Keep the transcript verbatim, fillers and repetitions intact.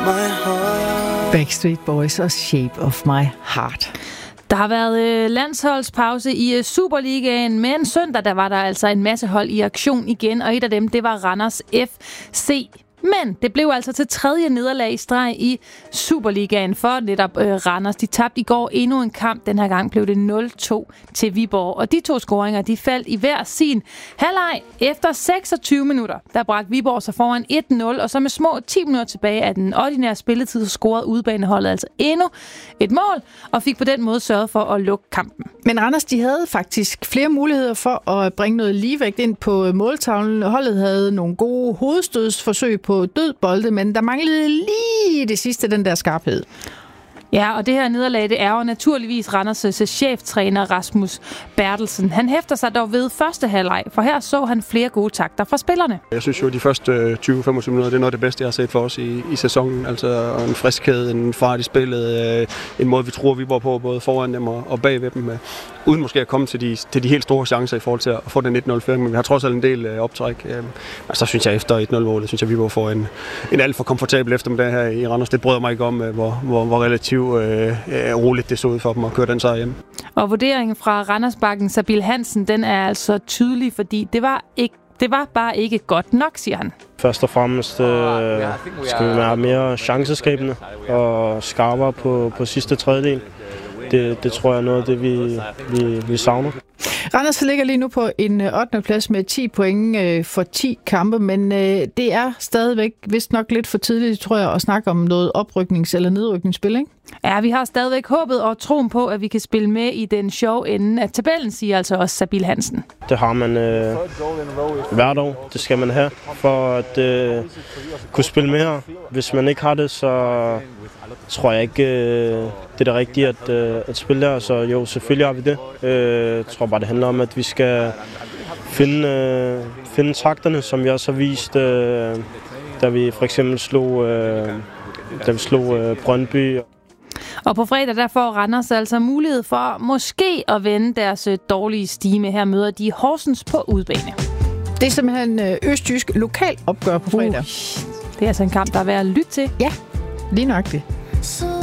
Backstreet Boys og Shape of My Heart. Der har været øh, landsholdspause i øh, Superligaen, men søndag der var der altså en masse hold i aktion igen, og et af dem, det var Randers F C. Men det blev altså til tredje nederlag i streg i Superligaen for netop øh, Randers. De tabte i går endnu en kamp. Den her gang blev det nul to til Viborg. Og de to scoringer, de faldt i hver sin halvleg. Efter seksogtyve minutter, der bragte Viborg sig foran et nul. Og så med små ti minutter tilbage af den ordinære spilletid, scorede udebaneholdet altså endnu et mål. Og fik på den måde sørget for at lukke kampen. Men Randers, de havde faktisk flere muligheder for at bringe noget ligevægt ind på måltavlen. Holdet havde nogle gode hovedstødsforsøg på dødbolde, men der manglede lige det sidste, den der skarphed. Ja, og det her nederlag, det er jo naturligvis Randers' cheftræner Rasmus Bertelsen. Han hæfter sig dog ved første halvleg, for her så han flere gode takter fra spillerne. Jeg synes jo, at de første tyve til femogtyve minutter, det er noget af det bedste, jeg har set for os i, i sæsonen. Altså en friskhed, en fart i spillet, en måde, vi tror, vi var på, både foran dem og, og bag ved dem. Uden måske at komme til de, til de helt store chancer i forhold til at få den et nul-føring, men vi har trods alt en del øh, optræk. Øh, og så synes jeg efter et nul-målet, synes jeg, vi var for en, en alt for komfortabel eftermiddag her i Randers. Det bryder mig ikke om, øh, hvor, hvor, hvor relativt øh, roligt det så ud for dem at køre den sejr hjem. Og vurderingen fra Randersbakken, Sabil Hansen, den er altså tydelig, fordi det var ikke Det var bare ikke godt nok, siger han. Først og fremmest øh, skal vi være mere chanceskabende og skarpere på, på sidste tredjedel. Det, det tror jeg er noget af det, vi, vi, vi savner. Randers ligger lige nu på en ottende plads med ti point øh, for ti kampe, men øh, det er stadigvæk vist nok lidt for tidligt, tror jeg, at snakke om noget opryknings- eller nedrykningsspil, ikke? Ja, vi har stadigvæk håbet og troen på, at vi kan spille med i den sjove ende af tabellen, siger altså også Sabil Hansen. Det har man øh, hvert år. Det skal man have for at øh, kunne spille med her. Hvis man ikke har det, så tror jeg ikke, øh, det er det rigtige at, øh, at spille der. Så jo, selvfølgelig har vi det. Øh, jeg tror bare, det handler om, at vi skal finde, øh, finde takterne, som vi også har vist, øh, da vi for eksempel slog, øh, da vi slog øh, Brøndby. Og på fredag der får Randers altså mulighed for måske at vende deres dårlige stime. Her møder de Horsens på udebane. Det er simpelthen østjysk lokal opgør på fredag. Uh, det er altså en kamp, der er værd at lytte til. Ja, lige nøjagtigt.